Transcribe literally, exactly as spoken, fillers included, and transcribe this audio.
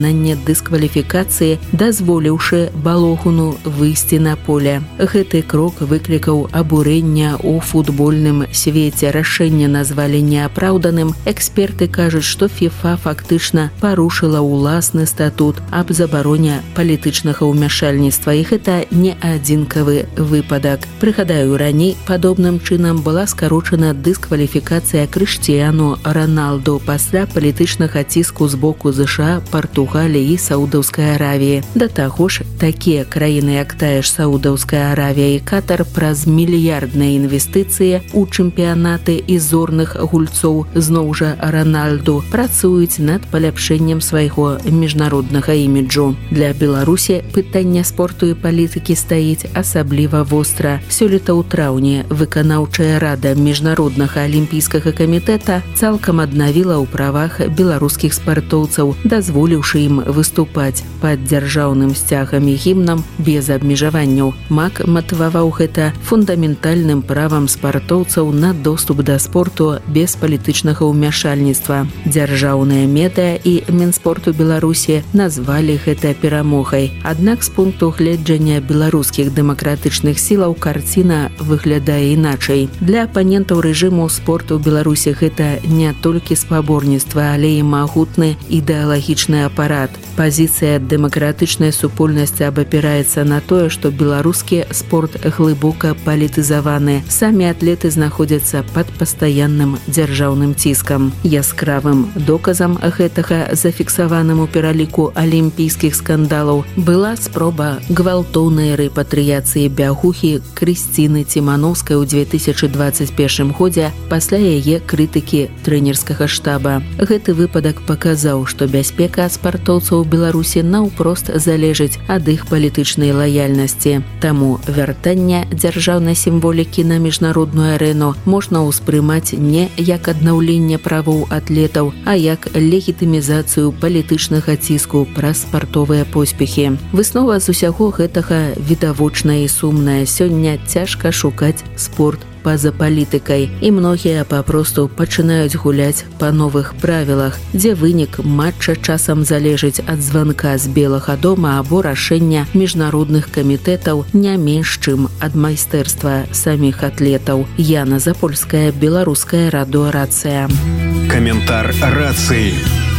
выканання дыскваліфікацыі, дазволіўшы Балохуну выйсці на поле. Гэты крок выклікаў абурэння ў футбольным свеце. Рашэнне назвалі неапраўданым. Эксперты кажуць, што ФІФА фактычна парушыла ўласны статут аб забароне палітычнага ўмяшальніцтва. І гэта не адзінкавы выпадак. Прыгадаю, раней падобным чынам была скарочана дыскваліфікацыя Крыштіяну Роналду пасля палітычнага ціску з боку ЗША, Партугаліі і Саудаўскай Аравіі. Да таго ж, такія краіны, як тая ж Саудаўская Аравія і Катар, праз мільярдныя інвестыцыі ў чэмпіянаты і зорных гульцоў, зноў жа Рональду, працуюць над паляпшэннем свайго міжнароднага іміджу. Для Беларусі пытанне спорту і палітыкі стаіць асабліва востра. Сёлета ў траўні выканаўчая рада Міжнароднага алімпійскага камітэта цалкам аднавіла ў правах беларускіх спартоўцаў, дазволіўшы ім выступаць пад дзяржаўным сцягам і гімнам без абмежаванняў. МАК матываваў гэта фундаментальным правам спартоўцаў на доступ да спорту без палітычнага ўмяшальніцтва. Дзяржаўныя медыа і Мінспорту Беларусі назвалі гэта перамогай. Аднак з пункту гледжання беларускіх дэмакратычных сілаў карціна выглядае іначай. Для апанентаў рэжыму спорт у Беларусі гэта не толькі спаборніцтва, але і магутны ідэалагічны апарат. Пазіцыя дэмакратычнай супольнасці абапіраецца на тое, што беларускі спорт глыбока палітызаваны. Самі атлеты знаходзяцца пад пастаянным дзяржаўным ціскам. Яскравым доказам гэтага, зафіксаваным у пераліку алімпійскіх скандалаў, была спроба гвалтоўнай рэпатрыяцыі бягухі Крысціны Цімановскай у две тысячы дваццаць першым годзе пасля яе крытыкі трэнерскага штаба. Гэты выпадак паказаў, што бяспека спартоўцаў у Беларусі наўпрост залежыць ад іх палітычнай лаяльнасці. Таму вяртанне дзяржаўнай сімволікі на міжнародную арэну можна ўспрымаць не як аднаўленне правоў атлетаў, а як легітымізацыю палітычнага ціску праз спартовыя поспехі. Выснова з усяго гэтага відавочная і сумная. Сёння цяжка шукаць спорт па-за палітыкай, і многія папросту пачынаюць гуляць па новых правілах, дзе вынік матча часам залежыць ад званка з Белага дома або рашэння міжнародных камітэтаў не менш, чым ад майстэрства саміх атлетаў. Яна Запольская, Беларуская радыё Рацыя. Каментар рацыі.